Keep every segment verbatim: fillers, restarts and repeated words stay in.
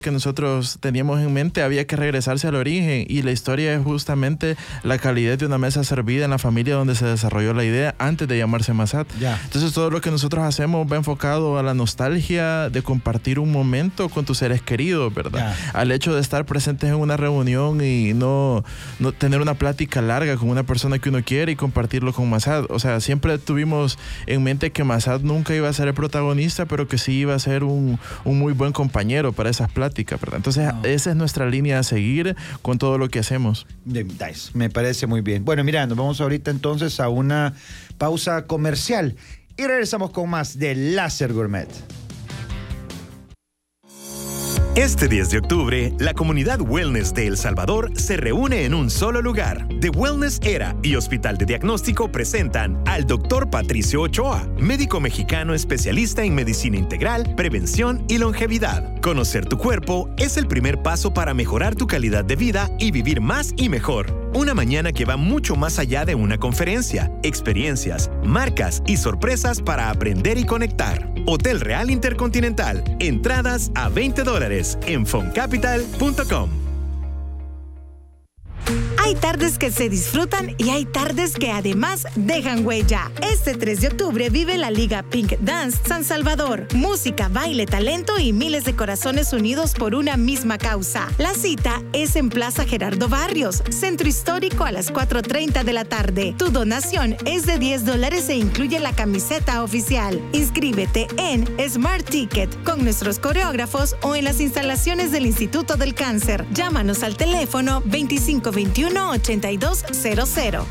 que nosotros teníamos en mente, había que regresarse al origen, y la historia es justamente la calidez de una mesa servida en la familia donde se desarrolló la idea antes de llamarse Massat. Ya. Entonces todo lo que nosotros hacemos va enfocado a la nostalgia de compartir un momento con tus seres queridos, ¿verdad? Ya. Al hecho de estar presentes en una reunión y no, no tener una plática larga con una persona que uno quiere y compartirlo con Massat. O sea, siempre tuvimos en mente que Massat nunca iba a ser el protagonista, pero que sí iba a ser un, un muy buen compañero para esas pláticas. ¿Verdad? Entonces, no. esa es nuestra línea a seguir con todo lo que hacemos. Me parece muy bien. Bueno, mira, nos vamos ahorita entonces a una pausa comercial y regresamos con más de Láser Gourmet. Este diez de octubre, la comunidad Wellness de El Salvador se reúne en un solo lugar. The Wellness Era y Hospital de Diagnóstico presentan al doctor Patricio Ochoa, médico mexicano especialista en medicina integral, prevención y longevidad. Conocer tu cuerpo es el primer paso para mejorar tu calidad de vida y vivir más y mejor. Una mañana que va mucho más allá de una conferencia, experiencias, marcas y sorpresas para aprender y conectar. Hotel Real Intercontinental. Entradas a veinte dólares en foncapital punto com. Hay tardes que se disfrutan y hay tardes que además dejan huella. Este tres de octubre vive la Liga Pink Dance San Salvador. Música, baile, talento y miles de corazones unidos por una misma causa. La cita es en Plaza Gerardo Barrios, Centro Histórico, a las cuatro treinta de la tarde. Tu donación es de diez dólares e incluye la camiseta oficial. Inscríbete en Smart Ticket con nuestros coreógrafos o en las instalaciones del Instituto del Cáncer. Llámanos al teléfono veinticinco veintiuno ochenta y dos cero cero.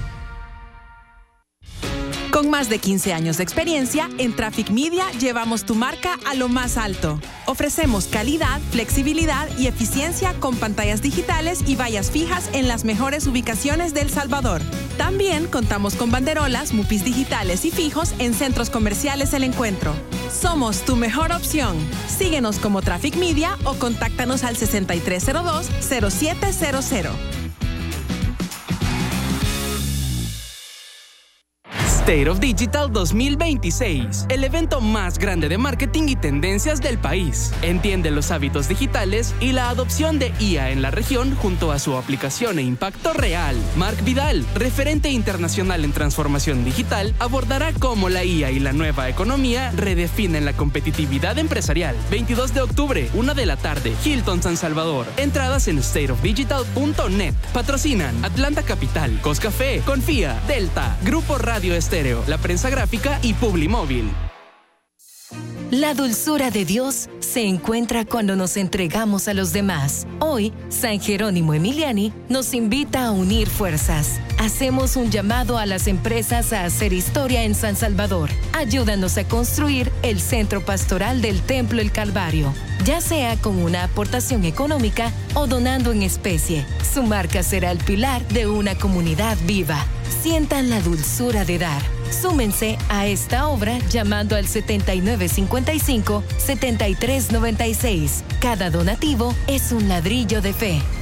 Con más de quince años de experiencia, en Traffic Media llevamos tu marca a lo más alto. Ofrecemos calidad, flexibilidad y eficiencia con pantallas digitales y vallas fijas en las mejores ubicaciones de El Salvador. También contamos con banderolas, mupis digitales y fijos en centros comerciales El Encuentro. Somos tu mejor opción. Síguenos como Traffic Media o contáctanos al sesenta y tres cero dos cero siete cero cero. State of Digital dos mil veintiséis, el evento más grande de marketing y tendencias del país. Entiende los hábitos digitales y la adopción de I A en la región junto a su aplicación e impacto real. Mark Vidal, referente internacional en transformación digital, abordará cómo la I A y la nueva economía redefinen la competitividad empresarial. veintidós de octubre, una de la tarde, Hilton San Salvador. Entradas en state of digital punto net. Patrocinan Atlanta Capital, Coscafé, Confía, Delta, Grupo Radio Estéreo, La Prensa Gráfica y Publimóvil. La dulzura de Dios se encuentra cuando nos entregamos a los demás. Hoy, San Jerónimo Emiliani nos invita a unir fuerzas. Hacemos un llamado a las empresas a hacer historia en San Salvador. Ayúdanos a construir el centro pastoral del Templo El Calvario, ya sea con una aportación económica o donando en especie. Su marca será el pilar de una comunidad viva. Sientan la dulzura de dar. Súmense a esta obra llamando al setenta y nueve cincuenta y cinco, setenta y tres noventa y seis. Cada donativo es un ladrillo de fe.